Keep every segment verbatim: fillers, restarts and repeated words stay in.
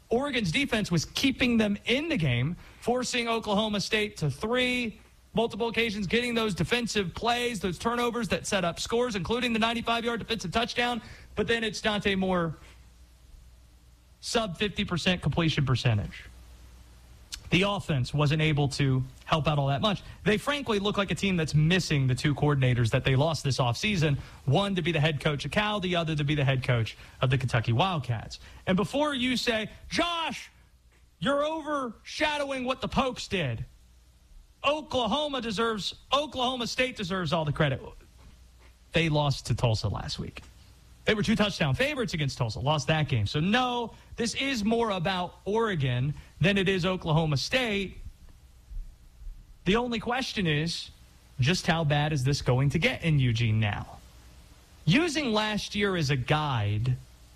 Oregon's defense was keeping them in the game, forcing Oklahoma State to three, multiple occasions, getting those defensive plays, those turnovers that set up scores, including the ninety-five-yard defensive touchdown. But then it's Dante Moore, sub fifty percent completion percentage. The offense wasn't able to help out all that much. They frankly look like a team that's missing the two coordinators that they lost this offseason, one to be the head coach of Cal, the other to be the head coach of the Kentucky Wildcats. And before you say, Josh, you're overshadowing what the Pokes did. Oklahoma deserves, Oklahoma State deserves all the credit. They lost to Tulsa last week. They were two touchdown favorites against Tulsa, lost that game. So no, this is more about Oregon than it is Oklahoma State. The only question is, just how bad is this going to get in Eugene now? Using last year as a guide,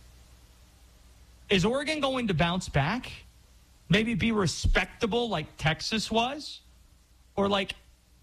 is Oregon going to bounce back? Maybe be respectable like Texas was? Or like,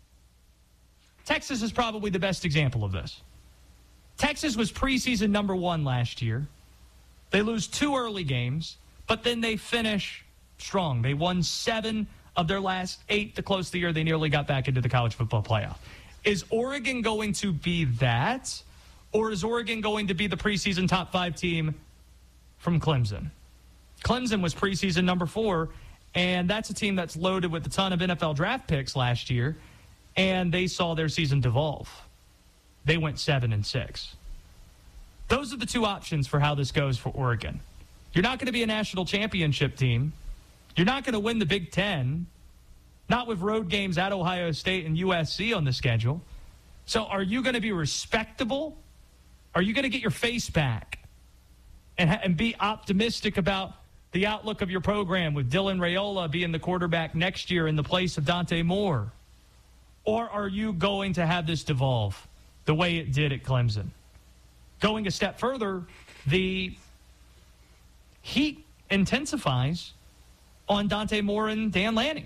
Texas is probably the best example of this. Texas was preseason number one last year. They lose two early games, but then they finish strong. They won seven of their last eight to close the year. They nearly got back into the college football playoff. Is Oregon going to be that? Or is Oregon going to be the preseason top five team from Clemson? Clemson was preseason number four, and that's a team that's loaded with a ton of N F L draft picks last year, and they saw their season devolve. They went seven and six. Those are the two options for how this goes for Oregon. You're not going to be a national championship team. You're not going to win the Big Ten, not with road games at Ohio State and U S C on the schedule. So are you going to be respectable? Are you going to get your face back and, ha- and be optimistic about the outlook of your program with Dylan Raiola being the quarterback next year in the place of Dante Moore? Or are you going to have this devolve the way it did at Clemson? Going a step further, the heat intensifies on Dante Moore and Dan Lanning.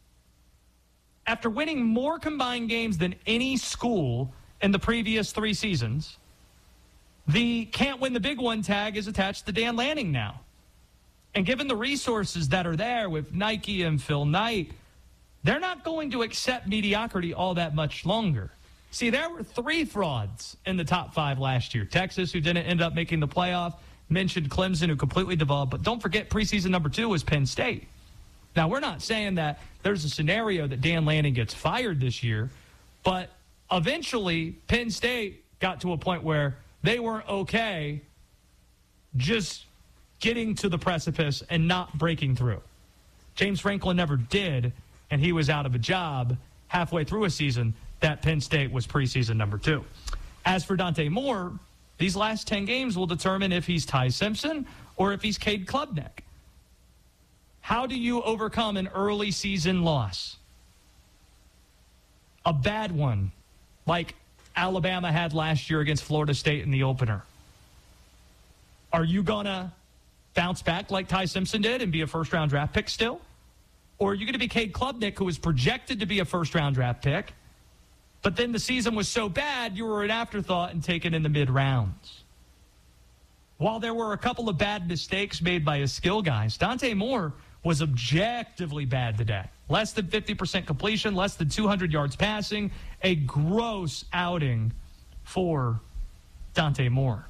After winning more combined games than any school in the previous three seasons, the can't win the big one tag is attached to Dan Lanning now. And given the resources that are there with Nike and Phil Knight, they're not going to accept mediocrity all that much longer. See, there were three frauds in the top five last year. Texas, who didn't end up making the playoff, mentioned Clemson, who completely devolved. But don't forget, preseason number two was Penn State. Now, we're not saying that there's a scenario that Dan Lanning gets fired this year, but eventually Penn State got to a point where they weren't okay just getting to the precipice and not breaking through. James Franklin never did, and he was out of a job halfway through a season that Penn State was preseason number two. As for Dante Moore, these last ten games will determine if he's Ty Simpson or if he's Cade Klubnik. How do you overcome an early season loss? A bad one, like Alabama had last year against Florida State in the opener. Are you going to bounce back like Ty Simpson did and be a first-round draft pick still? Or are you going to be Cade Klubnik, who was projected to be a first-round draft pick, but then the season was so bad you were an afterthought and taken in the mid-rounds? While there were a couple of bad mistakes made by his skill guys, Dante Moore was objectively bad today. Less than fifty percent completion, less than two hundred yards passing. A gross outing for Dante Moore.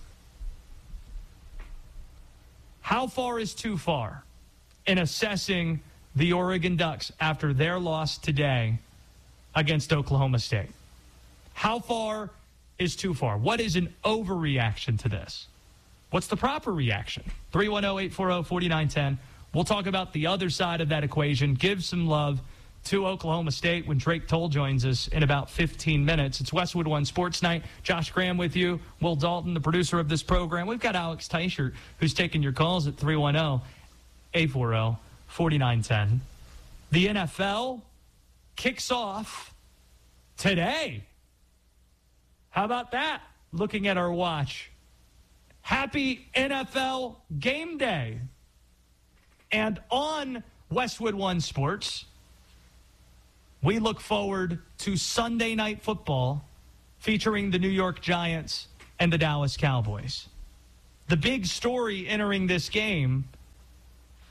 How far is too far in assessing the Oregon Ducks after their loss today against Oklahoma State? How far is too far? What is an overreaction to this? What's the proper reaction? three one zero, eight four zero, four nine one zero. We'll talk about the other side of that equation. Give some love to Oklahoma State when Drake Toll joins us in about fifteen minutes. It's Westwood One Sports Night. Josh Graham with you. Will Dalton, the producer of this program. We've got Alex Teichert, who's taking your calls at three one zero, eight four zero, four nine one zero. The N F L kicks off today. How about that? Looking at our watch. Happy N F L game day. And on Westwood One Sports, we look forward to Sunday Night Football featuring the New York Giants and the Dallas Cowboys. The big story entering this game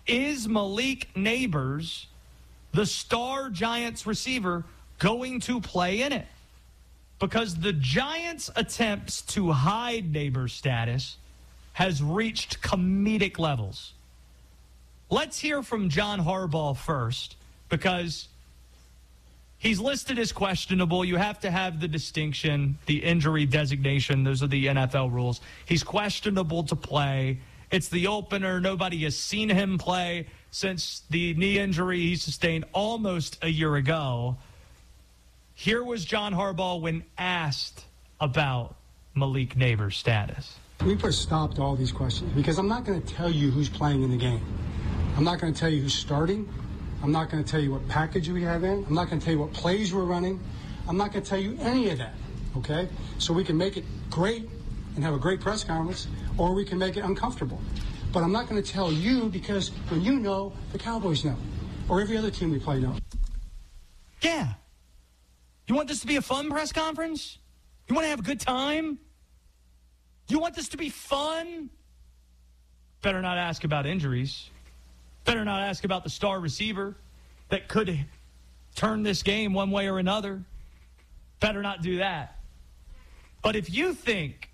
Is Malik Nabers, the star Giants receiver, going to play in it? Because the Giants' attempts to hide Nabers' status has reached comedic levels. Let's hear from John Harbaugh first, because he's listed as questionable. You have to have the distinction, the injury designation. Those are the N F L rules. He's questionable to play. It's the opener. Nobody has seen him play since the knee injury he sustained almost a year ago. Here was John Harbaugh when asked about Malik Nabers' status. We put a stop to all these questions because I'm not going to tell you who's playing in the game. I'm not going to tell you who's starting. I'm not going to tell you what package we have in. I'm not going to tell you what plays we're running. I'm not going to tell you any of that, okay? So we can make it great and have a great press conference, or we can make it uncomfortable. But I'm not going to tell you because when you know, the Cowboys know, or every other team we play know. Yeah. You want this to be a fun press conference? You want to have a good time? You want this to be fun? Better not ask about injuries. Better not ask about the star receiver that could turn this game one way or another. Better not do that. But if you think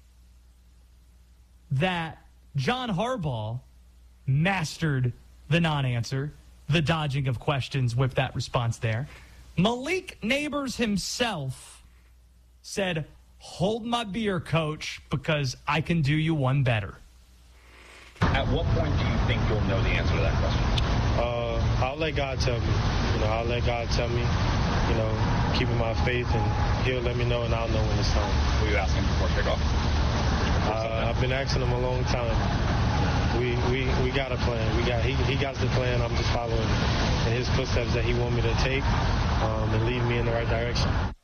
that John Harbaugh mastered the non-answer, the dodging of questions with that response there, Malik Nabers himself said, "Hold my beer, coach, because I can do you one better." At what point do you think you'll know the answer to that question? Uh, I'll let God tell me. You know, I'll let God tell me, you know, keeping my faith, and he'll let me know, and I'll know when it's time. Will you ask him before kickoff? Uh, I've been asking him a long time. We we we got a plan. We got he he got the plan. I'm just following in his footsteps that he want me to take, um, and lead me in the right direction.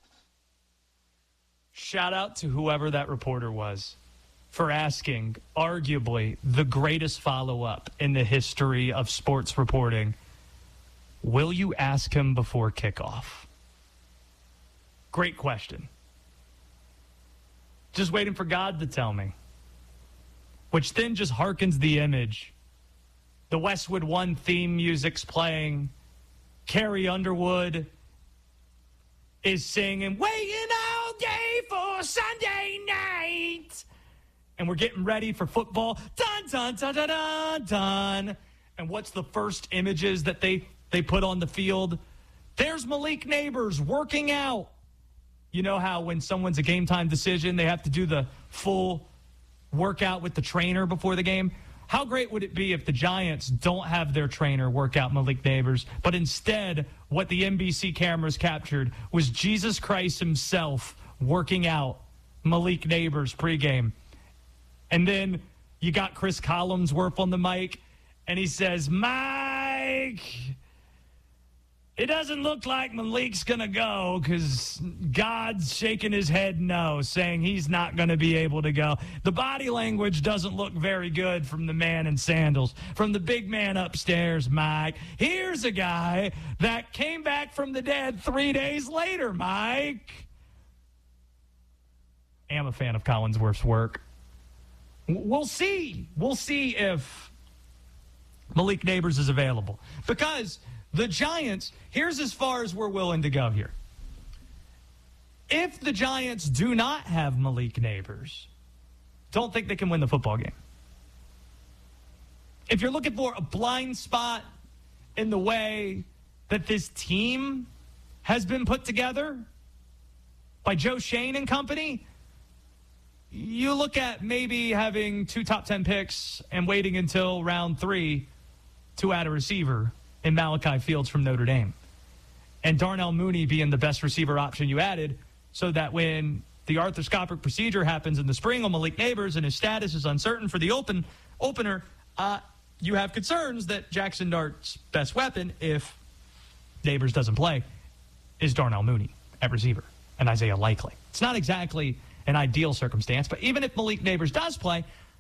Shout out to whoever that reporter was for asking arguably the greatest follow-up in the history of sports reporting. Will you ask him before kickoff? Great question. Just waiting for God to tell me. Which then just harkens the image. The Westwood One theme music's playing. Carrie Underwood is singing, "Waiting all day for Sunday night." And we're getting ready for football. Dun, dun, dun, dun, dun, dun. And what's the first images that they, they put on the field? There's Malik Nabers working out. You know how when someone's a game time decision, they have to do the full workout with the trainer before the game? How great would it be if the Giants don't have their trainer work out Malik Nabers, but instead what the N B C cameras captured was Jesus Christ himself working out Malik Nabers pregame. And then you got Chris Collinsworth on the mic, and he says, "Mike, it doesn't look like Malik's going to go because God's shaking his head no, saying he's not going to be able to go. The body language doesn't look very good from the man in sandals, from the big man upstairs, Mike. Here's a guy that came back from the dead three days later, Mike." I'm a fan of Collinsworth's work. We'll see. We'll see if Malik Nabers is available. Because the Giants, here's as far as we're willing to go here. If the Giants do not have Malik Nabers, don't think they can win the football game. If you're looking for a blind spot in the way that this team has been put together by Joe Schoen and company, you look at maybe having two top ten picks and waiting until round three to add a receiver in Malachi Fields from Notre Dame. And Darnell Mooney being the best receiver option you added so that when the arthroscopic procedure happens in the spring on Malik Nabers and his status is uncertain for the open opener, uh, you have concerns that Jackson Dart's best weapon, if Nabers doesn't play, is Darnell Mooney at receiver and Isaiah Likely. It's not exactly an ideal circumstance, but even if Malik Nabers does play,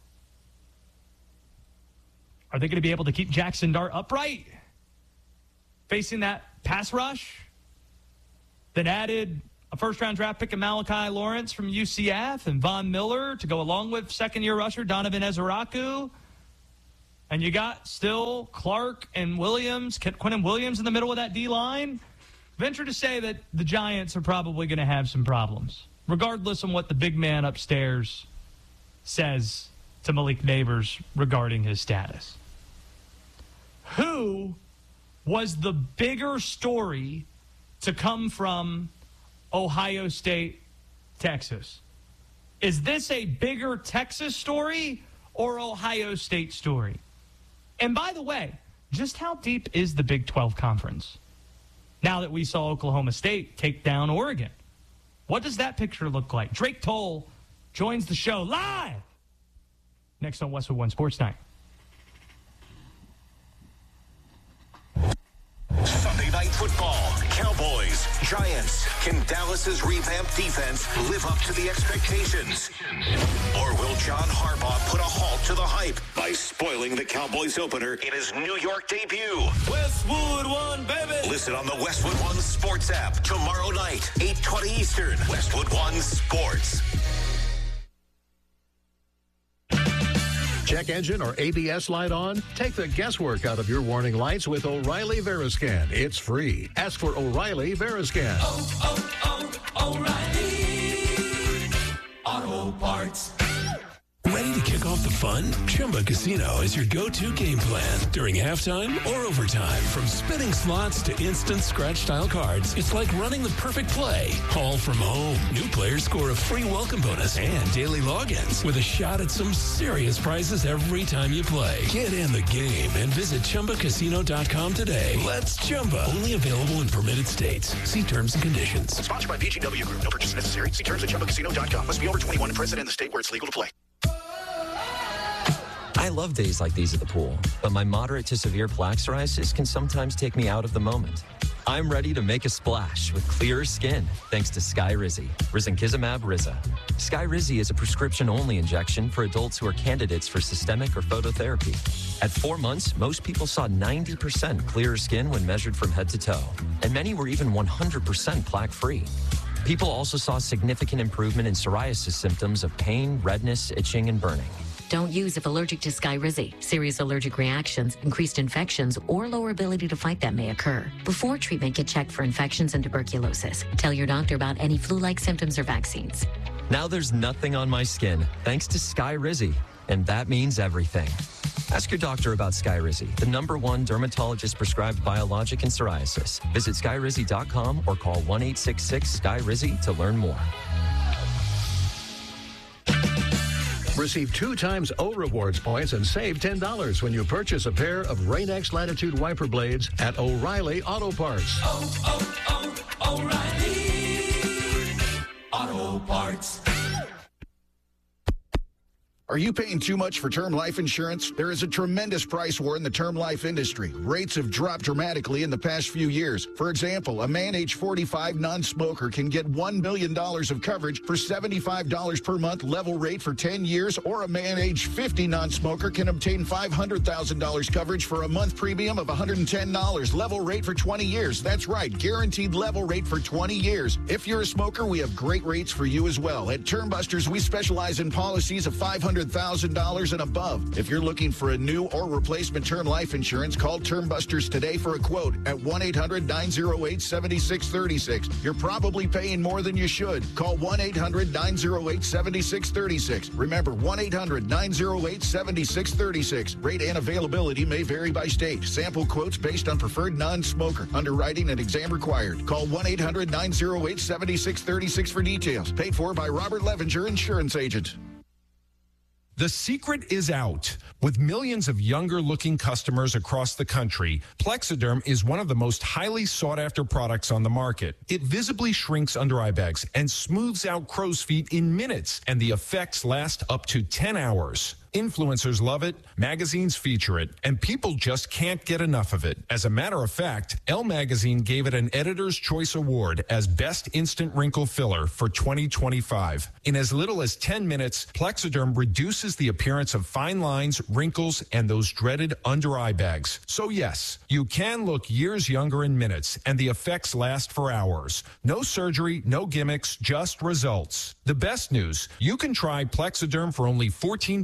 are they going to be able to keep Jackson Dart upright facing that pass rush that added a first-round draft pick of Malachi Lawrence from U C F and Von Miller to go along with second-year rusher Donovan Ezeraku? and you got still Clark and Williams, Quentin Williams in the middle of that D-line, venture to say that the Giants are probably going to have some problems, regardless of what the big man upstairs says to Malik Neighbors regarding his status. Who was the bigger story to come from Ohio State, Texas? Is this a bigger Texas story or Ohio State story? And by the way, just how deep is the Big twelve Conference? Now that we saw Oklahoma State take down Oregon, what does that picture look like? Drake Toll joins the show live next on Westwood One Sports Night. Sunday Night Football, Cowboys, Giants. Can Dallas's revamped defense live up to the expectations? Or will John Harbaugh put a halt to the hype by spoiling the Cowboys opener in his New York debut? Westwood One, baby! Listen on the Westwood One Sports app tomorrow night, eight twenty Eastern. Westwood One Sports. Check engine or A B S light on? Take the guesswork out of your warning lights with O'Reilly Veriscan. It's free. Ask for O'Reilly Veriscan. Oh, oh, oh, O'Reilly Auto Parts. Ready to kick off the fun? Chumba Casino is your go-to game plan during halftime or overtime. From spinning slots to instant scratch-style cards, it's like running the perfect play, all from home. New players score a free welcome bonus and daily logins with a shot at some serious prizes every time you play. Get in the game and visit Chumba Casino dot com today. Let's Chumba. Only available in permitted states. See terms and conditions. Sponsored by B G W Group. No purchase necessary. See terms at Chumba Casino dot com. Must be over twenty-one and present in the state where it's legal to play. I love days like these at the pool, but my moderate to severe plaque psoriasis can sometimes take me out of the moment. I'm ready to make a splash with clearer skin thanks to Skyrizi, risankizumab Riza. Skyrizi is a prescription-only injection for adults who are candidates for systemic or phototherapy. At four months, most people saw ninety percent clearer skin when measured from head to toe, and many were even one hundred percent plaque-free. People also saw significant improvement in psoriasis symptoms of pain, redness, itching, and burning. Don't use if allergic to Skyrizi. Serious allergic reactions, increased infections, or lower ability to fight them may occur. Before treatment, get checked for infections and tuberculosis. Tell your doctor about any flu-like symptoms or vaccines. Now there's nothing on my skin thanks to Skyrizi, and that means everything. Ask your doctor about Skyrizi, the number one dermatologist-prescribed biologic in psoriasis. Visit Skyrizi dot com or call one eight six six S K Y R I Z I to learn more. Receive two times O Rewards points and save ten dollars when you purchase a pair of Rain-X Latitude wiper blades at O'Reilly Auto Parts. Oh, oh, oh, O'Reilly Auto Parts. Are you paying too much for term life insurance? There is a tremendous price war in the term life industry. Rates have dropped dramatically in the past few years. For example, a man age forty-five non-smoker can get one million dollars of coverage for seventy-five dollars per month level rate for ten years, or a man age fifty non-smoker can obtain five hundred thousand dollars coverage for a month premium of one hundred ten dollars level rate for twenty years. That's right, guaranteed level rate for twenty years. If you're a smoker, we have great rates for you as well. At Term Busters, we specialize in policies of five hundred thousand dollars and above. If you're looking for a new or replacement term life insurance, call Term Busters today for a quote at one eight hundred nine oh eight seven six three six. You're probably paying more than you should. Call one eight hundred nine oh eight seven six three six. Remember, one eight hundred nine oh eight seven six three six. Rate and availability may vary by state. Sample quotes based on preferred non-smoker. Underwriting and exam required. Call one eight hundred nine oh eight seven six three six for details. Paid for by Robert Levinger, insurance agent. The secret is out. With millions of younger-looking customers across the country, Plexiderm is one of the most highly sought-after products on the market. It visibly shrinks under-eye bags and smooths out crow's feet in minutes, and the effects last up to ten hours. Influencers love it, magazines feature it, and people just can't get enough of it. As a matter of fact, Elle Magazine gave it an Editor's Choice Award as Best Instant Wrinkle Filler for twenty twenty-five. In as little as ten minutes, Plexiderm reduces the appearance of fine lines, wrinkles, and those dreaded under-eye bags. So yes, you can look years younger in minutes, and the effects last for hours. No surgery, no gimmicks, just results. The best news, you can try Plexiderm for only fourteen dollars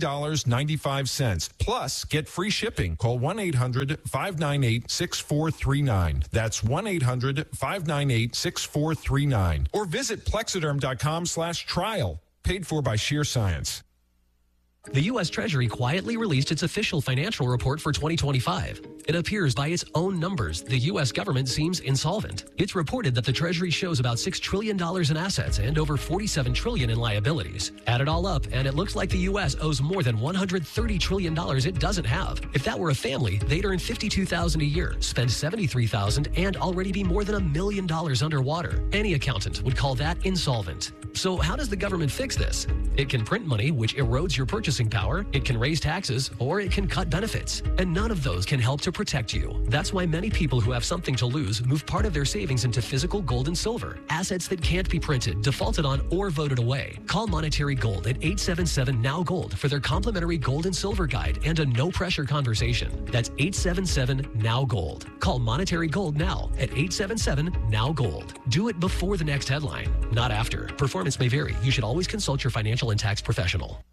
dollars and ninety-five cents. Plus, get free shipping. Call one eight hundred five nine eight six four three nine. That's one eight hundred five nine eight six four three nine. Or visit plexiderm.com slash trial. Paid for by Sheer Science. The U S Treasury quietly released its official financial report for twenty twenty-five. It appears by its own numbers, the U S government seems insolvent. It's reported that the Treasury shows about six trillion dollars in assets and over forty-seven trillion dollars in liabilities. Add it all up, and it looks like the U S owes more than one hundred thirty trillion dollars it doesn't have. If that were a family, they'd earn fifty-two thousand dollars a year, spend seventy-three thousand dollars, and already be more than a million dollars underwater. Any accountant would call that insolvent. So how does the government fix this? It can print money, which erodes your purchasing power, it can raise taxes, or it can cut benefits. And none of those can help to protect you. That's why many people who have something to lose move part of their savings into physical gold and silver, assets that can't be printed, defaulted on, or voted away. Call Monetary Gold at eight seven seven N O W Gold for their complimentary gold and silver guide and a no-pressure conversation. That's eight seven seven N O W Gold. Call Monetary Gold now at eight seven seven N O W Gold. Do it before the next headline, not after. Performance may vary. You should always consult your financial and tax professional.